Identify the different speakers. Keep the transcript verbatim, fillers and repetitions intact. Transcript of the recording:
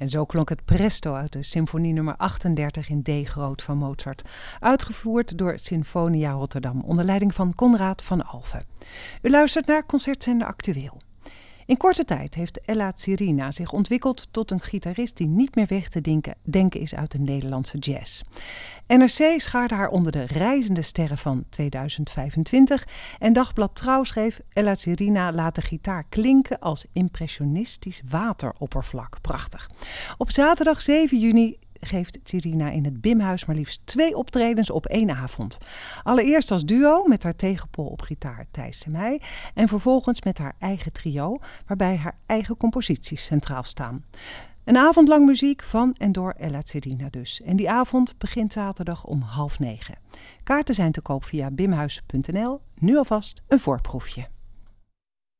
Speaker 1: En zo klonk het Presto uit de symfonie nummer achtendertig in D groot van Mozart, uitgevoerd door Sinfonia Rotterdam onder leiding van Conrad van Alphen. U luistert naar Concertzender Actueel. In korte tijd heeft Ella Tsirina zich ontwikkeld tot een gitarist die niet meer weg te denken, denken is uit de Nederlandse jazz. N R C schaarde haar onder de reizende sterren van tweeduizend vijfentwintig en Dagblad Trouw schreef: Ella Tsirina laat de gitaar klinken als impressionistisch wateroppervlak. Prachtig. Op zaterdag zeven juni geeft Tsirina in het Bimhuis maar liefst twee optredens op één avond. Allereerst als duo met haar tegenpol op gitaar Thijs Semij en vervolgens met haar eigen trio, waarbij haar eigen composities centraal staan. Een avond lang muziek van en door Ella Tsirina dus. En die avond begint zaterdag om half negen. Kaarten zijn te koop via bimhuis punt n l. Nu alvast een voorproefje.